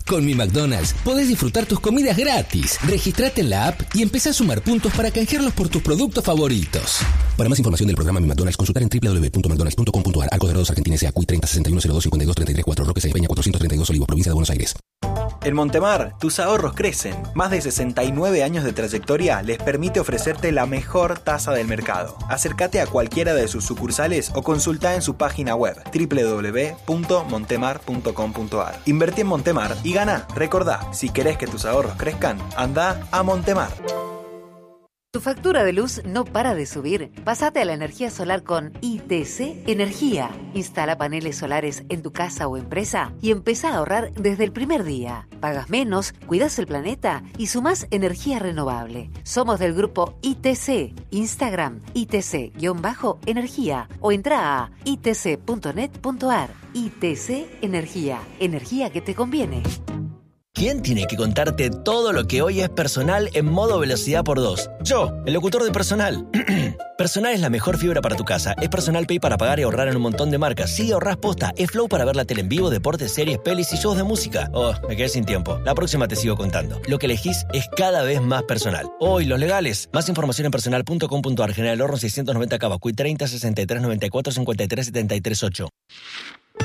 Con Mi McDonald's podés disfrutar tus comidas gratis. Registrate en la app y empezá a sumar puntos para canjearlos por tus productos favoritos. Para más información del programa Mi McDonald's, consultar en www.mcdonalds.com.ar. Arcos Dorados Argentina S.A. CUI 30 61 02 52 33 4 Roque Sáenz Peña 432 Olivos, provincia de Buenos Aires. En Montemar, tus ahorros crecen. Más de 69 años de trayectoria les permite ofrecerte la mejor tasa del mercado. Acércate a cualquiera de sus sucursales o consulta en su página web www.montemar.com.ar. Invertí en Montemar y gana. Recordá, si querés que tus ahorros crezcan, anda a Montemar. ¿Tu factura de luz no para de subir? Pásate a la energía solar con ITC Energía. Instala paneles solares en tu casa o empresa y empezá a ahorrar desde el primer día. Pagas menos, cuidas el planeta y sumás energía renovable. Somos del grupo ITC. Instagram ITC-energía o entra a itc.net.ar. ITC Energía. Energía que te conviene. ¿Quién tiene que contarte todo lo que hoy es personal en modo velocidad por 2? Yo, el locutor de Personal. Personal es la mejor fibra para tu casa. Es Personal Pay para pagar y ahorrar en un montón de marcas. Sí, ahorrás posta. Es Flow para ver la tele en vivo, deportes, series, pelis y shows de música. Oh, me quedé sin tiempo. La próxima te sigo contando. Lo que elegís es cada vez más personal. Oh, y los legales. Más información en personal.com.ar. General Horno 690 Cava. CUI 30 63 94 53 73 8.